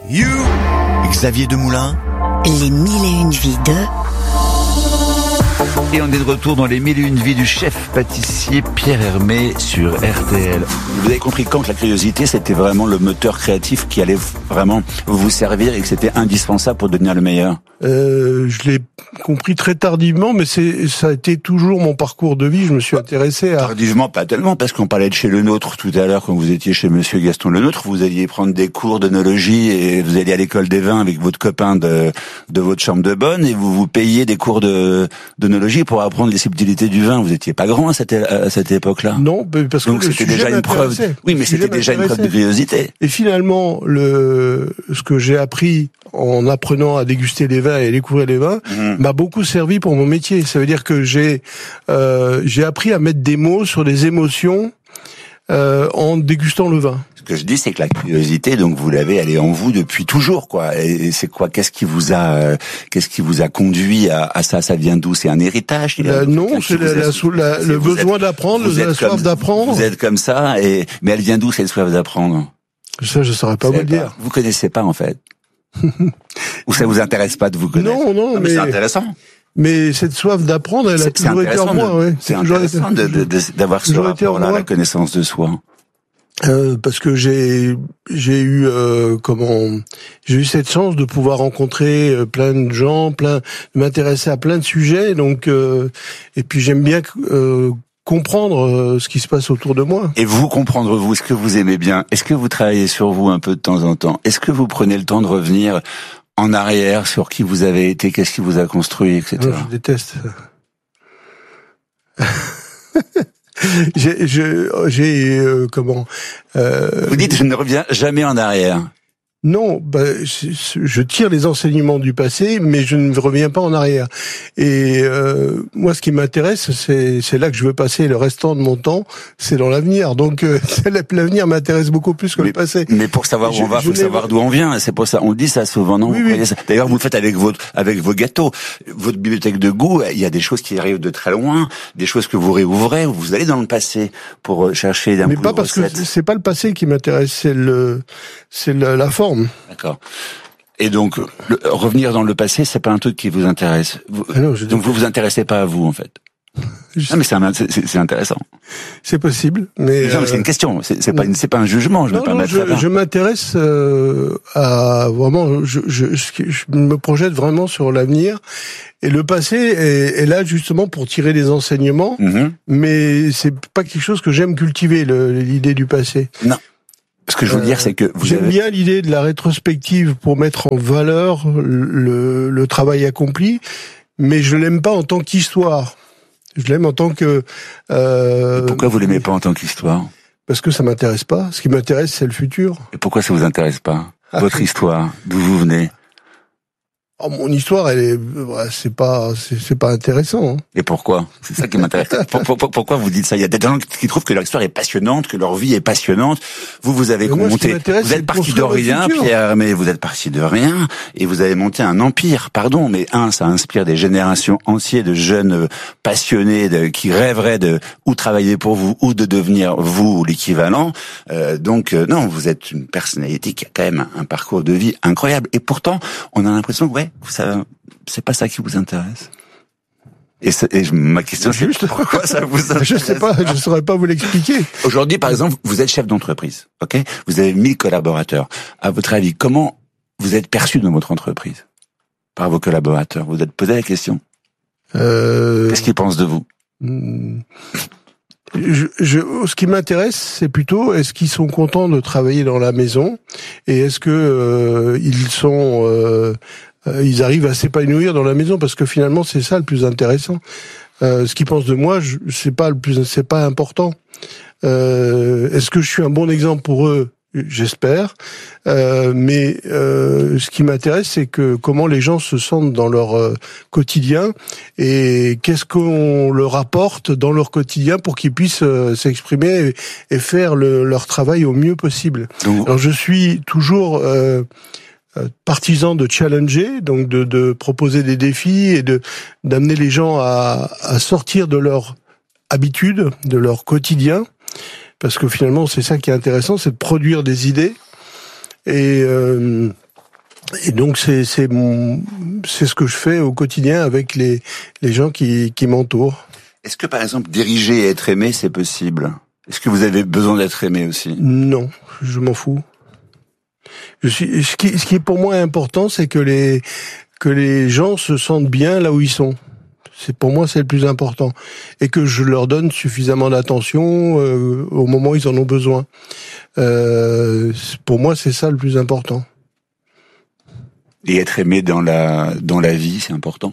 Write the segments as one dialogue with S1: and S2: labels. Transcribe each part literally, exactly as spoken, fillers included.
S1: You. Xavier Demoulin.
S2: Les mille et une vies de...
S3: Et on est de retour dans les mille et une vies du chef pâtissier Pierre Hermé sur R T L.
S4: Vous avez compris quand que la curiosité, c'était vraiment le moteur créatif qui allait vraiment vous servir et que c'était indispensable pour devenir le meilleur?
S5: Euh, je l'ai compris très tardivement, mais c'est ça a été toujours mon parcours de vie. Je me suis intéressé à...
S4: Tardivement, pas tellement, parce qu'on parlait de chez Lenôtre tout à l'heure, quand vous étiez chez Monsieur Gaston Lenôtre, vous alliez prendre des cours d'œnologie et vous alliez à l'école des vins avec votre copain de, de votre chambre de bonne et vous vous payiez des cours de, d'œnologie pour apprendre les subtilités du vin. Vous étiez pas grand à cette, à cette époque-là.
S5: Non, parce que
S4: donc
S5: le
S4: c'était déjà une preuve. Oui, mais c'était déjà une preuve de curiosité.
S5: Et finalement, le ce que j'ai appris en apprenant à déguster les vins et à découvrir les vins mmh. m'a beaucoup servi pour mon métier. Ça veut dire que j'ai euh, j'ai appris à mettre des mots sur des émotions euh, en dégustant le vin.
S4: Ce que je dis, c'est que la curiosité, donc vous l'avez, elle est en vous depuis toujours, quoi. Et c'est quoi? Qu'est-ce qui vous a, euh, qu'est-ce qui vous a conduit à, à ça? Ça vient d'où? C'est un héritage?
S5: Euh, non, c'est la, la, la, le besoin d'apprendre, la soif d'apprendre.
S4: Vous êtes comme ça, et mais elle vient d'où cette soif d'apprendre?
S5: Ça, je saurais pas vous le dire.
S4: Vous connaissez pas en fait. Ou ça vous intéresse pas de vous connaître?
S5: Non, non,
S4: ah, mais, mais c'est intéressant.
S5: Mais cette soif d'apprendre, elle a toujours été en moi. Ouais.
S4: C'est intéressant de, de, de, d'avoir ce rapport-là à la connaissance de soi.
S5: Euh, parce que j'ai j'ai eu euh, comment j'ai eu cette chance de pouvoir rencontrer euh, plein de gens, plein de m'intéresser à plein de sujets. Donc euh, et puis j'aime bien euh, comprendre euh, ce qui se passe autour de moi.
S4: Et vous comprendre vous, est-ce que vous aimez bien? Est-ce que vous travaillez sur vous un peu de temps en temps? Est-ce que vous prenez le temps de revenir en arrière sur qui vous avez été, qu'est-ce qui vous a construit, et cetera.
S5: Non, je déteste ça. j'ai, je, j'ai euh, comment euh,
S4: Vous dites je ne reviens jamais en arrière.
S5: Non, bah, je tire les enseignements du passé, mais je ne reviens pas en arrière. Et euh, moi, ce qui m'intéresse, c'est, c'est là que je veux passer le restant de mon temps, c'est dans l'avenir. Donc, euh, l'avenir m'intéresse beaucoup plus que
S4: mais,
S5: le passé.
S4: Mais pour savoir où je, on va, faut savoir d'où on vient. C'est pour ça, on dit ça souvent, non?
S5: Oui,
S4: vous
S5: oui.
S4: Ça. D'ailleurs, vous le faites avec votre, avec vos gâteaux, votre bibliothèque de goût. Il y a des choses qui arrivent de très loin, des choses que vous réouvrez. Vous allez dans le passé pour chercher d'un
S5: Mais
S4: coup
S5: pas
S4: de
S5: parce
S4: recettes.
S5: que c'est pas le passé qui m'intéresse, c'est le, c'est la, la forme.
S4: D'accord. Et donc, le, revenir dans le passé, c'est pas un truc qui vous intéresse. Vous,
S5: Alors,
S4: donc, vous vous intéressez pas à vous, en fait. Je... Non, mais c'est, un, c'est, c'est intéressant.
S5: C'est possible, mais,
S4: mais, non, mais c'est une question. C'est, c'est pas, une, c'est pas un jugement. Je
S5: non,
S4: me permets
S5: non, je, je m'intéresse euh, à vraiment. Je, je, je me projette vraiment sur l'avenir. Et le passé est, est là justement pour tirer des enseignements, mm-hmm. mais c'est pas quelque chose que j'aime cultiver, le, l'idée du passé.
S4: Non. Ce que je veux euh, dire, c'est que vous
S5: j'aime
S4: avez...
S5: bien l'idée de la rétrospective pour mettre en valeur le, le travail accompli, mais je l'aime pas en tant qu'histoire. Je l'aime en tant que... Euh...
S4: Et pourquoi vous l'aimez pas en tant qu'histoire?
S5: Parce que ça m'intéresse pas. Ce qui m'intéresse, c'est le futur.
S4: Et pourquoi ça vous intéresse pas?
S5: ah,
S4: Votre histoire, d'où vous venez?
S5: Oh, mon histoire, elle est, c'est pas, c'est, c'est pas intéressant. Hein.
S4: Et pourquoi? C'est ça qui m'intéresse. Pourquoi, pourquoi vous dites ça? Il y a des gens qui trouvent que leur histoire est passionnante, que leur vie est passionnante. Vous, vous avez moi, monté, vous êtes parti de rien, Pierre, mais vous êtes parti de rien, et vous avez monté un empire. Pardon, mais un, ça inspire des générations entières de jeunes passionnés de, qui rêveraient de ou travailler pour vous ou de devenir vous l'équivalent. Euh, donc, euh, non, vous êtes une personnalité qui a quand même un, un parcours de vie incroyable. Et pourtant, on a l'impression que ouais, ça, c'est pas ça qui vous intéresse. Et, et ma question, c'est juste pourquoi ça vous intéresse?
S5: Je sais pas, je saurais pas vous l'expliquer.
S4: Aujourd'hui, par exemple, vous êtes chef d'entreprise, ok? Vous avez mille collaborateurs. À votre avis, comment vous êtes perçu dans votre entreprise par vos collaborateurs? Vous vous êtes posé la question?
S5: Euh...
S4: Qu'est-ce qu'ils pensent de vous?
S5: Je, je, ce qui m'intéresse, c'est plutôt est-ce qu'ils sont contents de travailler dans la maison et est-ce que euh, ils sont euh, ils arrivent à s'épanouir dans la maison, parce que finalement c'est ça le plus intéressant. Euh, ce qu'ils pensent de moi, je, c'est pas le plus, c'est pas important. Euh, est-ce que je suis un bon exemple pour eux? J'espère, euh, mais euh, ce qui m'intéresse, c'est que comment les gens se sentent dans leur euh, quotidien et qu'est-ce qu'on leur apporte dans leur quotidien pour qu'ils puissent euh, s'exprimer et, et faire le, leur travail au mieux possible. Donc, alors je suis toujours euh, partisan de challenger, donc de, de proposer des défis et de d'amener les gens à, à sortir de leur habitude, de leur quotidien. Parce que finalement, c'est ça qui est intéressant, c'est de produire des idées. Et, euh, Et donc c'est c'est mon c'est ce que je fais au quotidien avec les les gens qui qui m'entourent.
S4: Est-ce que par exemple diriger et être aimé c'est possible? Est-ce que vous avez besoin d'être aimé aussi?
S5: Non, je m'en fous. Je suis ce qui ce qui est pour moi important, c'est que les que les gens se sentent bien là où ils sont. C'est pour moi c'est le plus important et que je leur donne suffisamment d'attention euh, au moment où ils en ont besoin. Euh, pour moi c'est ça le plus important.
S4: Et être aimé dans la dans la vie, c'est important.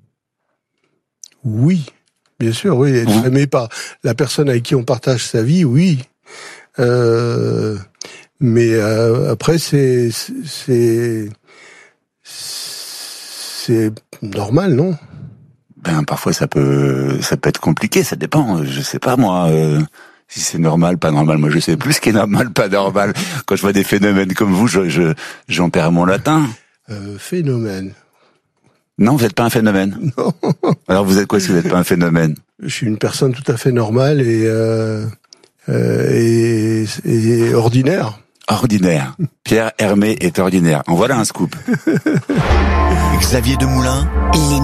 S5: Oui, bien sûr, oui, être mmh. aimé par la personne avec qui on partage sa vie, oui. Euh, mais euh, après c'est c'est c'est normal, non?
S4: Ben parfois ça peut ça peut être compliqué, ça dépend. Je sais pas moi euh, si c'est normal, pas normal. Moi je sais plus ce qui est normal, pas normal. Quand je vois des phénomènes comme vous, je je j'en perds mon latin.
S5: Euh, phénomène.
S4: Non, vous n'êtes pas un phénomène.
S5: Non.
S4: Alors vous êtes quoi si vous n'êtes pas un phénomène?
S5: Je suis une personne tout à fait normale et euh, euh, et, et ordinaire.
S4: Ordinaire. Pierre Hermé est ordinaire. En voilà un scoop.
S1: Xavier Demoulin.
S2: Les